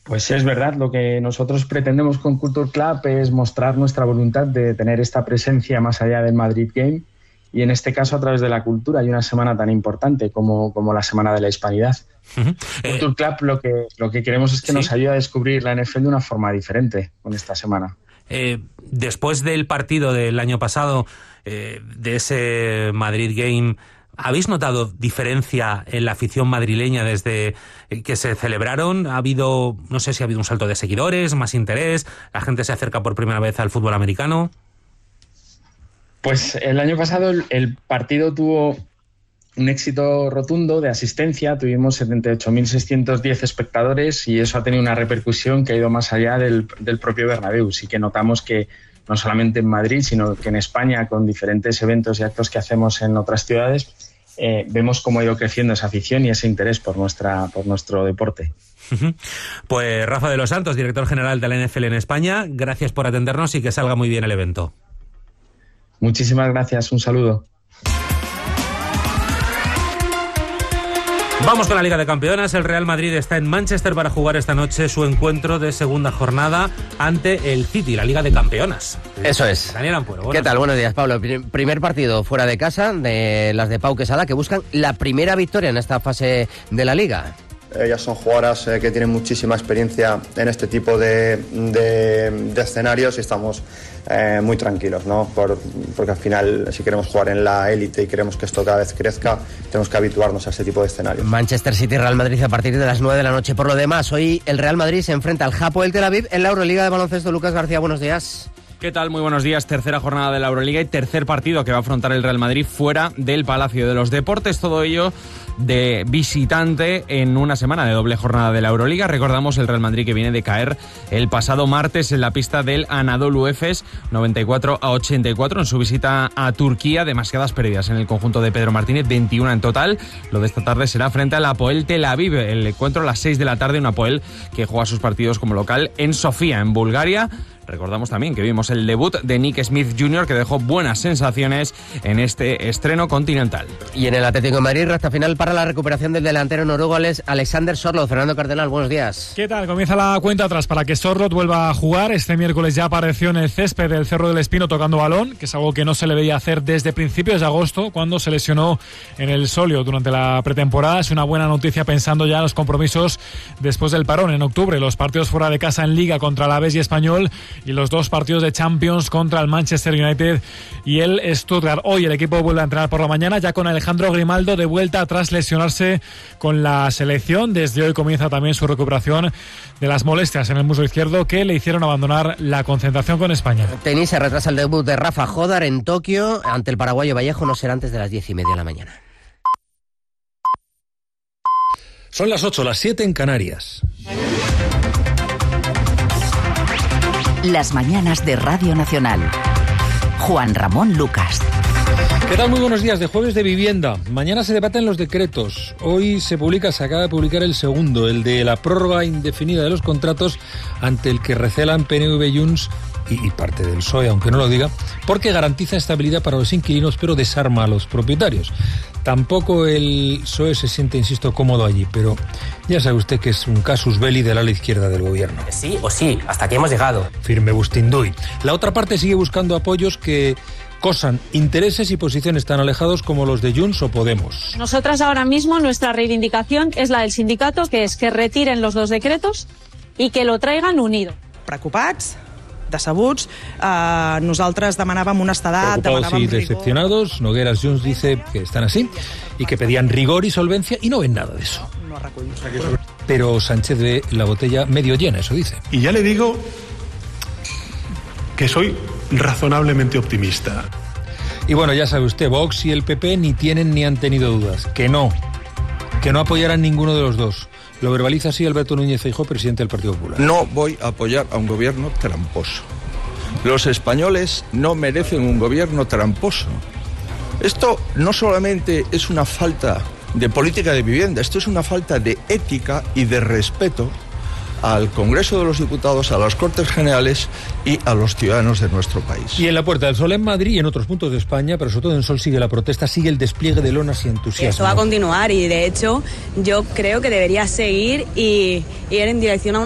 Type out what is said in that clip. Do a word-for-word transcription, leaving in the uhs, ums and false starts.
Pues es verdad, lo que nosotros pretendemos con Culture Club es mostrar nuestra voluntad de tener esta presencia más allá del Madrid Game y en este caso a través de la cultura y una semana tan importante como, como la Semana de la Hispanidad. Uh-huh. eh, Culture Club lo que, lo que queremos es que ¿sí? nos ayude a descubrir la N F L de una forma diferente con esta semana. Eh, después del partido del año pasado, eh, de ese Madrid Game, ¿habéis notado diferencia en la afición madrileña desde que se celebraron? ¿Ha habido, no sé si ha habido un salto de seguidores, más interés? ¿La gente se acerca por primera vez al fútbol americano? Pues el año pasado el, el partido tuvo un éxito rotundo de asistencia. Tuvimos setenta y ocho mil seiscientos diez espectadores y eso ha tenido una repercusión que ha ido más allá del, del propio Bernabéu. Sí que notamos que no solamente en Madrid, sino que en España, con diferentes eventos y actos que hacemos en otras ciudades, eh, vemos cómo ha ido creciendo esa afición y ese interés por nuestra por nuestro deporte. Pues Rafa de los Santos, director general de la N F L en España, gracias por atendernos y que salga muy bien el evento. Muchísimas gracias, un saludo. Vamos con la Liga de Campeonas. El Real Madrid está en Manchester para jugar esta noche su encuentro de segunda jornada ante el City, la Liga de Campeonas. Eso es. Daniel Ampuero. ¿Qué tal? Buenos días, Pablo. Primer partido fuera de casa de las de Pau Quesada, que buscan la primera victoria en esta fase de la Liga. Ellas son jugadoras eh, que tienen muchísima experiencia en este tipo de, de, de escenarios y estamos eh, muy tranquilos, ¿no? Por, porque al final, si queremos jugar en la élite y queremos que esto cada vez crezca, tenemos que habituarnos a este tipo de escenarios. Manchester City, Real Madrid a partir de las nueve de la noche. Por lo demás, hoy el Real Madrid se enfrenta al Hapoel Tel Aviv en la Euroliga de baloncesto. Lucas García, buenos días. ¿Qué tal? Muy buenos días. Tercera jornada de la Euroliga y tercer partido que va a afrontar el Real Madrid fuera del Palacio de los Deportes. Todo ello de visitante en una semana de doble jornada de la Euroliga. Recordamos el Real Madrid que viene de caer el pasado martes en la pista del Anadolu Efes noventa y cuatro a ochenta y cuatro en su visita a Turquía. Demasiadas pérdidas en el conjunto de Pedro Martínez, veintiuna en total. Lo de esta tarde será frente al Hapoel Tel Aviv. El encuentro a las seis de la tarde, un Hapoel que juega sus partidos como local en Sofía, en Bulgaria. Recordamos también que vimos el debut de Nick Smith junior, que dejó buenas sensaciones en este estreno continental. Y en el Atlético de Madrid, recta final para la recuperación del delantero noruego Alexander Sørloth. Fernando Cardenal, buenos días. ¿Qué tal? Comienza la cuenta atrás para que Sørloth vuelva a jugar. Este miércoles ya apareció en el césped del Cerro del Espino tocando balón, que es algo que no se le veía hacer desde principios de agosto, cuando se lesionó en el Solio durante la pretemporada. Es una buena noticia pensando ya en los compromisos después del parón en octubre. Los partidos fuera de casa en Liga contra Alavés y Español, y los dos partidos de Champions contra el Manchester United y el Stuttgart. Hoy el equipo vuelve a entrenar por la mañana, ya con Alejandro Grimaldo de vuelta tras lesionarse con la selección. Desde hoy comienza también su recuperación de las molestias en el muslo izquierdo que le hicieron abandonar la concentración con España. Tenis, se retrasa el debut de Rafa Jodar en Tokio ante el paraguayo Vallejo. No será antes de las diez y media de la mañana. Son las ocho, las siete en Canarias. Las mañanas de Radio Nacional. Juan Ramón Lucas. ¿Qué tal? Muy buenos días. De jueves de vivienda. Mañana se debaten los decretos. Hoy se publica, se acaba de publicar el segundo, el de la prórroga indefinida de los contratos, ante el que recelan P N V, Junts y, y parte del P S O E, aunque no lo diga, porque garantiza estabilidad para los inquilinos, pero desarma a los propietarios. Tampoco el P S O E se siente, insisto, cómodo allí, pero ya sabe usted que es un casus belli del ala izquierda del gobierno. Sí o sí, hasta aquí hemos llegado. Firme Bustinduy. La otra parte sigue buscando apoyos que cosan intereses y posiciones tan alejados como los de Junts o Podemos. Nosotras ahora mismo nuestra reivindicación es la del sindicato, que es que retiren los dos decretos y que lo traigan unido. Preocupats, decebuts, eh, nosaltres demanàvem honestedat, Preocupados y decepcionados, Nogueras Junts dice que están así y que pedían rigor y solvencia y no ven nada de eso. No recull. Pero Sánchez ve la botella medio llena, eso dice. Y ya le digo que soy razonablemente optimista. Y bueno, ya sabe usted, Vox y el P P ni tienen ni han tenido dudas. Que no, que no apoyarán ninguno de los dos. Lo verbaliza así Alberto Núñez Feijóo, presidente del Partido Popular. No voy a apoyar a un gobierno tramposo. Los españoles no merecen un gobierno tramposo. Esto no solamente es una falta de política de vivienda, esto es una falta de ética y de respeto al Congreso de los Diputados, a las Cortes Generales y a los ciudadanos de nuestro país. Y en la Puerta del Sol en Madrid y en otros puntos de España, pero sobre todo en Sol, sigue la protesta, sigue el despliegue de lonas y entusiasmo. Esto va a continuar y de hecho yo creo que debería seguir y ir en dirección a